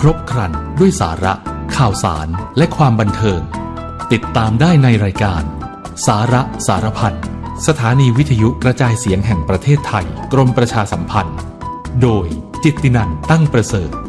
ครบครันด้วยสาระข่าวสารและความบันเทิงติดตามได้ในรายการสาระสารพันสถานีวิทยุกระจายเสียงแห่งประเทศไทยกรมประชาสัมพันธ์โดยจิตตินันท์ตั้งประเสริฐ